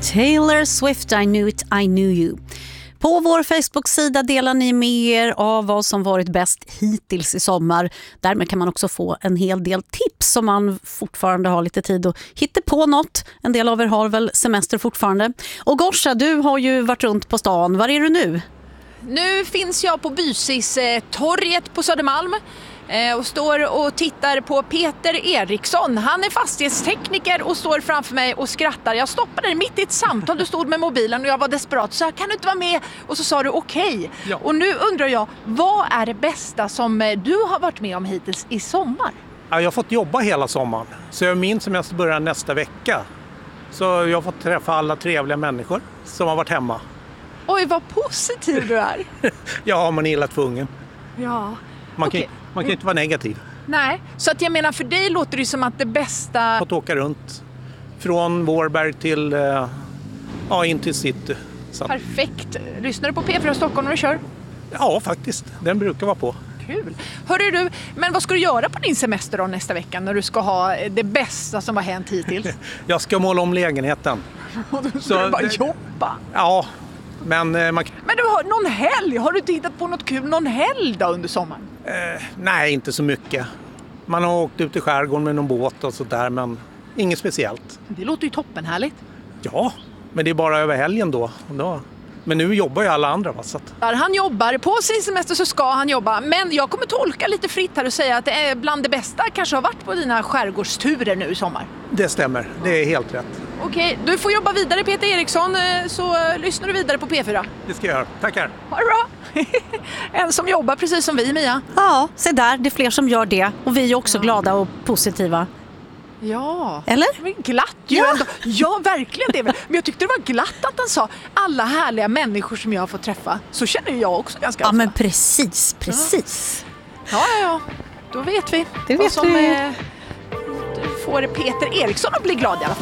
Taylor Swift, I knew it, I knew you. På vår Facebook-sida delar ni med er av vad som varit bäst hittills i sommar. Därmed kan man också få en hel del tips om man fortfarande har lite tid att hitta på något. En del av er har väl semester fortfarande. Och Gorsa, du har ju varit runt på stan. Var är du nu? Nu finns jag på Bysis torget på Södermalm och står och tittar på Peter Eriksson. Han är fastighetstekniker och står framför mig och skrattar. Jag stoppade mitt i ett samtal, du stod med mobilen och jag var desperat. Så kan du inte vara med? Och så sa du okej. Ja. Och nu undrar jag, vad är det bästa som du har varit med om hittills i sommar? Ja, jag har fått jobba hela sommaren. Så min semester börjar nästa vecka. Så jag har fått träffa alla trevliga människor som har varit hemma. Oj, vad positiv du är. Ja, man är illa tvungen. Ja. Man kan inte vara negativ. Nej, så att jag menar för dig låter det som att det bästa... Att åka runt från Vårberg till in till city. Så. Perfekt. Lyssnar du på P4 Stockholm när du kör? Ja, faktiskt. Den brukar vara på. Kul. Hörru du, men vad ska du göra på din semester då nästa vecka när du ska ha det bästa som har hänt hittills? Jag ska måla om lägenheten. Då ska du bara jobba. Ja, men man... Men du har någon helg? Har du tittat på något kul någon helg då under sommaren? Nej, inte så mycket. Man har åkt ut i skärgården med någon båt och sådär, men inget speciellt. Det låter ju toppenhärligt. Ja, men det är bara över helgen då. Men nu jobbar ju alla andra. Va? Så att... Han jobbar, på sin semester så ska han jobba. Men jag kommer tolka lite fritt här och säga att det är bland det bästa kanske har varit på dina skärgårdsturer nu i sommar. Det stämmer, det är helt rätt. Okej, du får jobba vidare Peter Eriksson, så lyssnar du vidare på P4. Det ska jag göra, tackar. Ha det bra! En som jobbar precis som vi, Mia. Ja, se där, det är fler som gör det. Och vi är också glada och positiva. Ja. Eller? Men glatt ju ändå. Ja, verkligen det. Men jag tyckte det var glatt att han sa alla härliga människor som jag har fått träffa. Så känner jag också ganska ofta. Ja, men precis. Ja. Då vet vi. Det vet vad som vi. får Peter Eriksson att bli glad i alla fall.